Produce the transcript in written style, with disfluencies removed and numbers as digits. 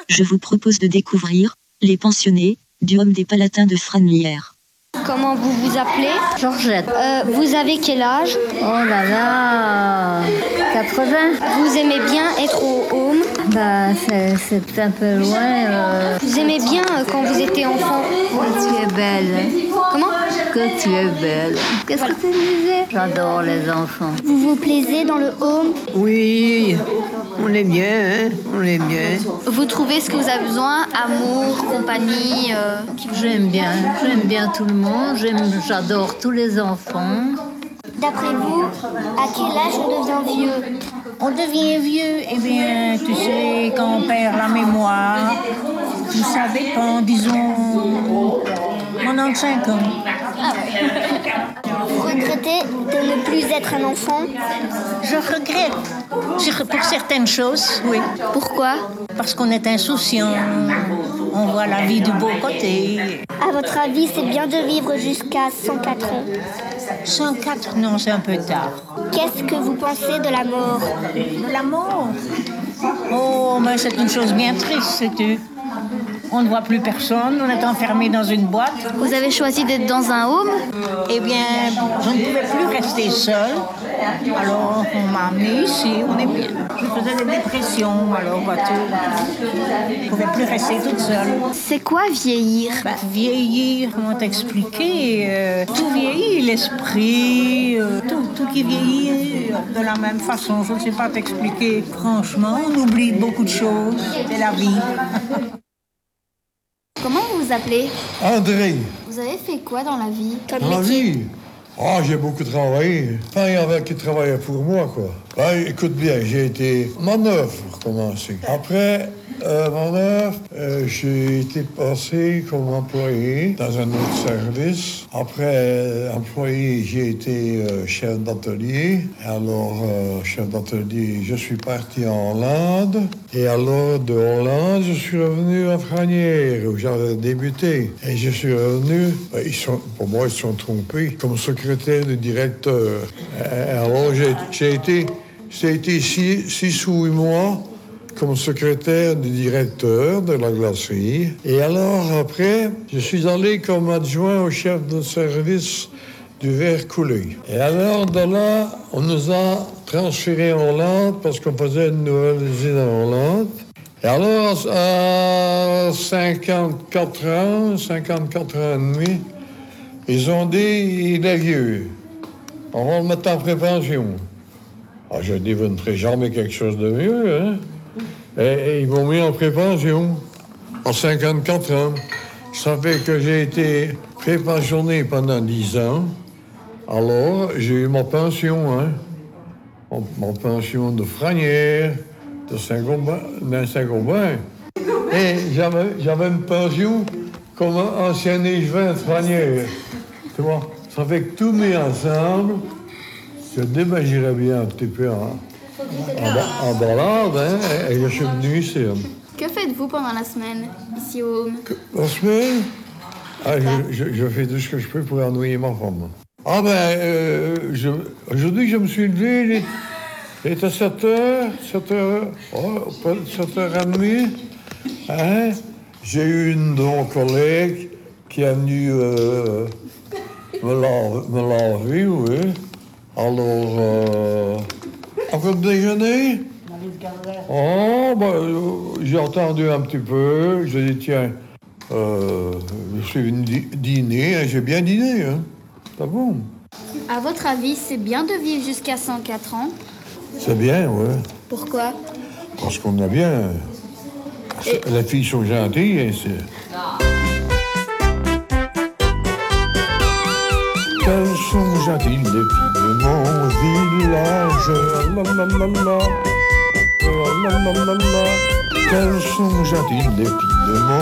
Je vous propose de découvrir Les Pensionnés du Homme des Palatins de Franières. Comment vous vous appelez? Georgette. Vous avez quel âge? Oh là là, 80. Vous aimez bien être au home? Bah, c'est un peu loin. Vous aimez bien quand vous étiez enfant? Que tu es belle. Comment? Que tu es belle. Qu'est-ce que tu disais? J'adore les enfants. Vous vous plaisez dans le home? Oui, on est bien, hein, on est bien. Vous trouvez ce que vous avez besoin? Amour, compagnie J'aime bien tout le monde. J'adore tous les enfants. D'après vous, à quel âge on devient vieux? On devient vieux, eh bien, tu sais, quand on perd la mémoire, ça dépend, disons, 95 ans. Vous regrettez de ne plus être un enfant? Je regrette, pour certaines choses, oui. Pourquoi? Parce qu'on est insouciant, on voit la vie du beau côté. À votre avis, c'est bien de vivre jusqu'à 104 ans? 104, non, c'est un peu tard. Qu'est-ce que vous pensez de la mort? De la mort? Oh, mais c'est une chose bien triste, sais-tu. On ne voit plus personne, on est enfermé dans une boîte. Vous avez choisi d'être dans un home? Eh bien, je ne pouvais plus rester seule. Alors, on m'a amenée ici, on est bien. Je faisais des dépressions, alors, vois-tu. Je ne pouvais plus rester toute seule. C'est quoi vieillir? Vieillir, comment t'expliquer? Tout vieillit, l'esprit, tout qui vieillit de la même façon. Je ne sais pas t'expliquer. Franchement, on oublie beaucoup de choses. C'est la vie. Comment vous vous appelez? André, Vous avez fait quoi dans la vie? dans la vie, j'ai beaucoup travaillé. Enfin, il y avait qui travaillait pour moi, quoi. Écoute bien, j'ai été manœuvre pour commencer. Après manœuvre, j'ai été passé comme employé dans un autre service. Après employé, j'ai été chef d'atelier. Alors, chef d'atelier, je suis parti en Hollande. Et alors, de Hollande, je suis revenu à Franières, où j'avais débuté. Et je suis revenu, pour moi, ils se sont trompés, comme secrétaire du directeur. Alors, j'ai été 6 ou 8 mois comme secrétaire du directeur de la glacerie. Et alors, après, je suis allé comme adjoint au chef de service du verre coulé. Et alors, de là, on nous a transférés en Hollande parce qu'on faisait une nouvelle usine en Hollande. Et alors, à 54 ans et demi, ils ont dit, il est vieux. On va le mettre en prépension. Je dis, vous ne ferez jamais quelque chose de mieux, hein? Et ils m'ont mis en prépension à 54 ans. Ça fait que j'ai été prépensionné pendant 10 ans. Alors, j'ai eu ma pension, hein? Ma pension de Franières, de Saint-Gobain. Et j'avais une pension comme ancien échevin de Franières. Tu vois? Ça fait que tout mis ensemble, je démagirais bien un petit peu en balade, hein, et je suis venu ici. Que faites-vous pendant la semaine, ici au home? La semaine, je fais tout ce que je peux pour ennuyer ma femme. Aujourd'hui, je me suis levé, il était 7h30. Hein? J'ai eu une de nos collègues qui est venue me laver, oui. Alors, après le déjeuner, j'ai attendu un petit peu. J'ai dit, tiens, je suis venu dîner, hein, j'ai bien dîné, hein. C'est bon. À votre avis, c'est bien de vivre jusqu'à 104 ans? C'est bien, oui. Pourquoi? Parce qu'on a bien. Les filles sont gentilles, hein, Qu'elles sont gentilles, les filles de mon village. La. Qu'elles sont gentilles, les filles de mon